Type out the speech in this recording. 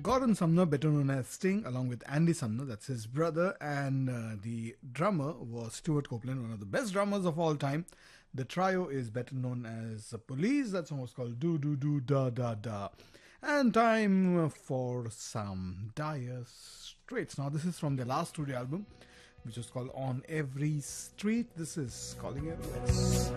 Gordon Sumner, better known as Sting, along with Andy Sumner, that's his brother, and the drummer was Stuart Copeland, one of the best drummers of all time. The trio is better known as Police. That song was called Do Do Do Da Da Da. And time for some Dire Straits. Now, this is from their last studio album, which was called On Every Street. This is Calling It.